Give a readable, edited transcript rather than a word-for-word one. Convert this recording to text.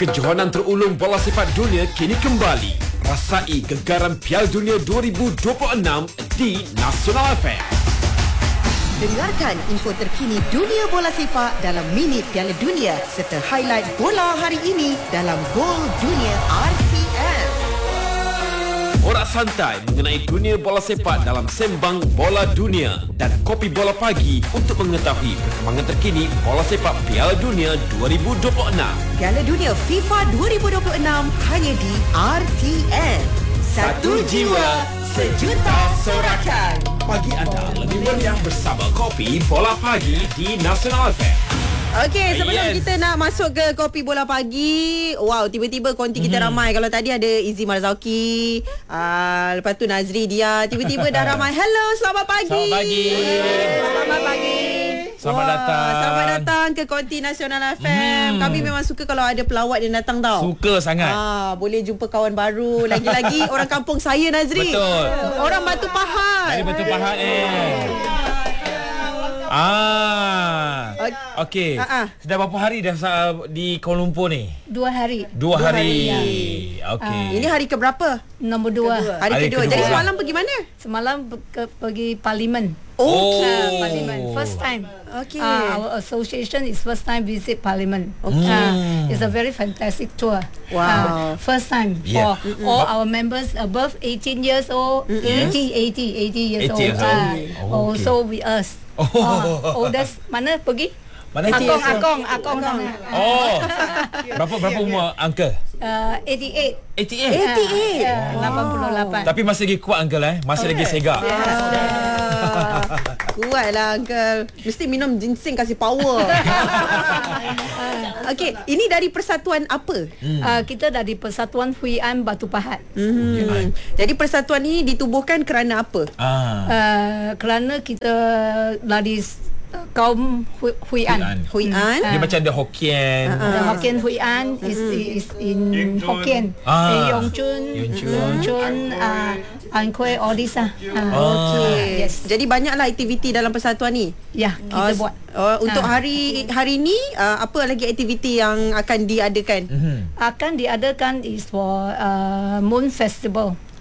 Kejohanan terulung bola sepak dunia kini kembali. Rasai gegaran Piala Dunia 2026 di Nasional FM. Dengarkan info terkini dunia bola sepak dalam Minit Piala Dunia serta highlight bola hari ini dalam Gol Dunia RTM. Borak santai mengenai dunia bola sepak dalam Sembang Bola Dunia dan Kopi Bola Pagi untuk mengetahui perkembangan terkini bola sepak Piala Dunia 2026. Piala Dunia FIFA 2026 hanya di RTM. Satu jiwa, sejuta sorakan. Pagi anda lebih meriah bersama Kopi Bola Pagi di Nasional FM. Okey, sebelum kita nak masuk ke Kopi Bola Pagi, wow, tiba-tiba konti kita ramai. Kalau tadi ada Izzy Marzauki, lepas tu Nazri dia, tiba-tiba dah ramai. Hello, selamat pagi. Selamat pagi. Selamat pagi. Selamat datang. Selamat datang ke Konti Nasional FM. Kami memang suka kalau ada pelawat yang datang tau. Suka sangat. Boleh jumpa kawan baru. Lagi-lagi orang kampung saya, Nazri. Betul. Orang Batu Pahat. Dari Batu Pahat Okey. Sudah berapa hari dah di Kuala Lumpur ni? 2 hari. 2 hari. Okey. Ini hari keberapa? Nombor 2. Hari kedua. Jadi semalam pergi mana? Semalam pergi parlimen. Parlimen. First time. Okay. Our association is first time visit parliament. Okay. It's a very fantastic tour. Wow. First time for all our members above 18 years old, 80 years 80 years old. Also with us. Oldest mana pergi? Mana Akong sana. Berapa umur uncle? 88. 88. 88. Tapi masih lagi kuat uncle masih lagi segak. Kuatlah uncle. Mesti minum ginseng kasih power. Okey, ini dari persatuan apa? Kita dari Persatuan Hui An Batu Pahat. Jadi persatuan ini ditubuhkan kerana apa? Kerana kita dari kaum Hui An. Hui An. Dia macam ada Hokkien. The Hokkien Hui An is in Hokkien. Yong Chun, An Kueh, all this Okey. Yes. Jadi banyaklah aktiviti dalam persatuan ni. Ya, kita buat. Untuk hari ni apa lagi aktiviti yang akan diadakan? Akan diadakan is for Moon Festival.